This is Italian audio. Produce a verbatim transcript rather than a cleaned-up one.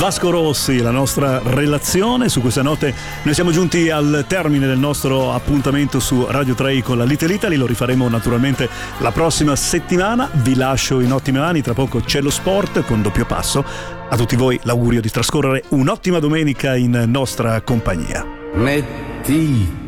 Vasco Rossi, la nostra relazione. Su questa notte noi siamo giunti al termine del nostro appuntamento su Radio tre con la Little Italy. Lo rifaremo naturalmente la prossima settimana. Vi lascio in ottime mani, tra poco c'è lo sport con doppio passo. A tutti voi l'augurio di trascorrere un'ottima domenica in nostra compagnia. Metti